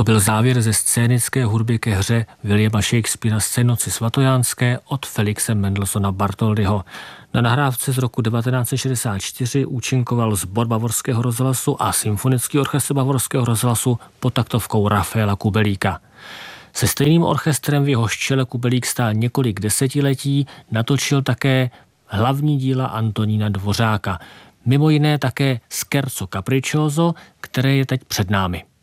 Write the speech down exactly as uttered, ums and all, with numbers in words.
To byl závěr ze scénické hudby ke hře Williama Shakespearea Scénoci svatojánské od Felixe Mendelssohna Bartholdyho. Na nahrávce z roku devatenáct set šedesát čtyři účinkoval sbor Bavorského rozhlasu a symfonický orchestr Bavorského rozhlasu pod taktovkou Rafaela Kubelíka. Se stejným orchestrem v jehož čele Kubelík stál několik desetiletí, natočil také hlavní díla Antonína Dvořáka. Mimo jiné také Scherzo Capriccioso, které je teď před námi.